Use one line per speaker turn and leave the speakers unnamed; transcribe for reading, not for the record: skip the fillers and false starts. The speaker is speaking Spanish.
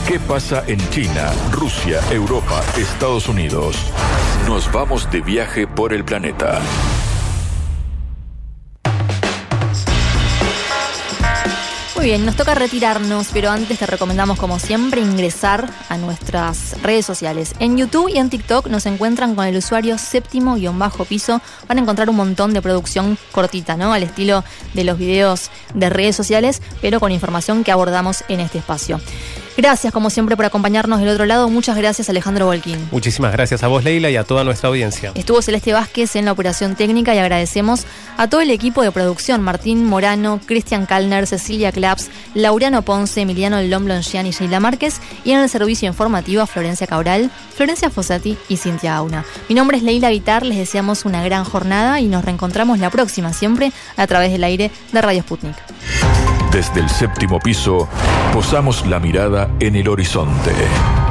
¿Qué pasa en China, Rusia, Europa, Estados Unidos? Nos vamos de viaje por el planeta.
Muy bien, nos toca retirarnos, pero antes te recomendamos, como siempre, ingresar a nuestras redes sociales. En YouTube y en TikTok nos encuentran con el usuario séptimo-piso. Van a encontrar un montón de producción cortita, ¿no? Al estilo de los videos de redes sociales, pero con información que abordamos en este espacio. Gracias, como siempre, por acompañarnos del otro lado. Muchas gracias, Alejandro Volquín.
Muchísimas gracias a vos, Leila, y a toda nuestra audiencia.
Estuvo Celeste Vázquez en la operación técnica y agradecemos a todo el equipo de producción: Martín Morano, Cristian Kalner, Cecilia Claps, Laureano Ponce, Emiliano Lomblongian y Sheila Márquez, y en el servicio informativo a Florencia Cabral, Florencia Fossati y Cintia Auna. Mi nombre es Leila Vitar, les deseamos una gran jornada y nos reencontramos la próxima, siempre a través del aire de Radio Sputnik.
Desde el séptimo piso, posamos la mirada en el horizonte.